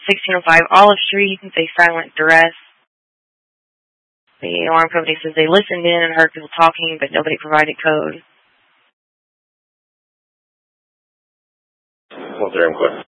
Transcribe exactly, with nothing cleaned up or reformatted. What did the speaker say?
sixteen oh five Olive Street, they silent duress. The alarm company says they listened in and heard people talking, but nobody provided code. What's their input?